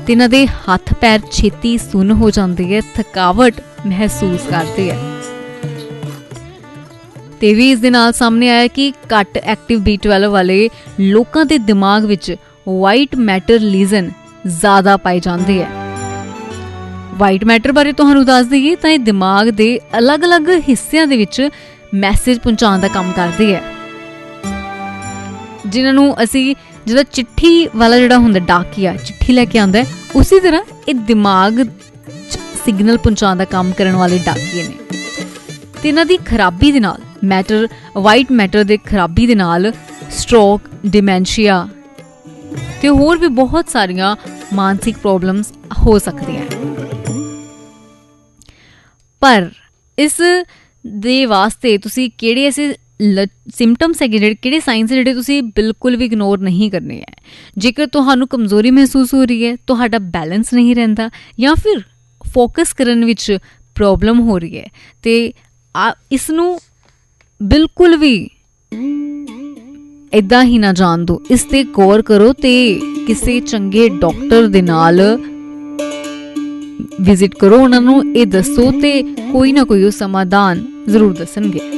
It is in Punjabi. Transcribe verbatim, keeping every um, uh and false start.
ਤੇ ਇਹਨਾਂ ਦੇ ਹੱਥ ਪੈਰ ਛੇਤੀ ਸੁੰਨ ਹੋ ਜਾਂਦੇ ਹੈ, ਥਕਾਵਟ ਮਹਿਸੂਸ ਕਰਦੇ ਹੈ। ਤੇ ਵੀ ਇਸ ਦੇ ਨਾਲ ਸਾਹਮਣੇ ਆਇਆ ਕਿ ਘੱਟ ਐਕਟਿਵ ਬੀ ਟਵੈਲਵ ਵਾਲੇ ਲੋਕਾਂ ਦੇ ਦਿਮਾਗ ਵਿੱਚ ਵਾਈਟ ਮੈਟਰ ਲੀਜ਼ਨ ਜ਼ਿਆਦਾ ਪਾਏ ਜਾਂਦੇ ਹੈ। ਵਾਈਟ ਮੈਟਰ ਬਾਰੇ ਤੁਹਾਨੂੰ ਦੱਸ ਦਈਏ ਤਾਂ ਇਹ ਦਿਮਾਗ ਦੇ ਅਲੱਗ-ਅਲੱਗ ਹਿੱਸਿਆਂ ਦੇ ਵਿੱਚ ਮੈਸੇਜ ਪਹੁੰਚਾਉਣ ਦਾ ਕੰਮ ਕਰਦੇ ਹੈ, ਜਿਨ੍ਹਾਂ ਨੂੰ ਅਸੀਂ ਜਿਹਦਾ ਚਿੱਠੀ ਵਾਲਾ ਜਿਹੜਾ ਹੁੰਦਾ ਡਾਕੀਆ ਚਿੱਠੀ ਲੈ ਕੇ ਆਉਂਦਾ, ਉਸੇ ਤਰ੍ਹਾਂ ਇਹ ਦਿਮਾਗ 'ਚ ਸਿਗਨਲ ਪਹੁੰਚਾਉਣ ਦਾ ਕੰਮ ਕਰਨ ਵਾਲੇ ਡਾਕੀਏ ਨੇ। ਤੇ ਇਹਨਾਂ ਦੀ ਖਰਾਬੀ ਦੇ ਨਾਲ ਮੈਟਰ ਵਾਈਟ ਮੈਟਰ ਦੇ ਖਰਾਬੀ ਦੇ ਨਾਲ ਸਟ੍ਰੋਕ, ਡਿਮੈਂਸ਼ੀਆ ਤੇ ਹੋਰ ਵੀ ਬਹੁਤ ਸਾਰੀਆਂ ਮਾਨਸਿਕ ਪ੍ਰੋਬਲਮਸ ਹੋ ਸਕਦੀਆਂ। ਪਰ ਇਸ ਦੇ ਵਾਸਤੇ ਤੁਸੀਂ ਕਿਹੜੇ ਐਸੇ ਸਿੰਪਟਮਸ ਹੈਗੇ, ਜਿਹੜੇ ਕਿਹੜੇ ਸਾਈਨਸ ਜਿਹੜੇ ਤੁਸੀਂ ਬਿਲਕੁਲ ਵੀ ਇਗਨੋਰ ਨਹੀਂ ਕਰਨੇ ਹੈ। ਜੇਕਰ ਤੁਹਾਨੂੰ ਕਮਜ਼ੋਰੀ ਮਹਿਸੂਸ ਹੋ ਰਹੀ ਹੈ, ਤੁਹਾਡਾ ਬੈਲੈਂਸ ਨਹੀਂ ਰਹਿੰਦਾ, ਜਾਂ ਫਿਰ ਫੋਕਸ ਕਰਨ ਵਿੱਚ ਪ੍ਰੋਬਲਮ ਹੋ ਰਹੀ ਹੈ, ਤੇ ਇਸ ਨੂੰ ਬਿਲਕੁਲ ਵੀ ਇੱਦਾਂ ਹੀ ਨਾ ਜਾਣ ਦਿਓ, ਇਸ ਤੇ ਗੌਰ ਕਰੋ ਤੇ ਕਿਸੇ ਚੰਗੇ ਡਾਕਟਰ ਦੇ ਨਾਲ ਵਿਜ਼ਿਟ ਕਰੋ, ਉਹਨਾਂ ਨੂੰ ਇਹ ਦੱਸੋ ਤੇ ਕੋਈ ਨਾ ਕੋਈ ਉਹ ਸਮਾਧਾਨ ਜ਼ਰੂਰ ਦੱਸਣਗੇ।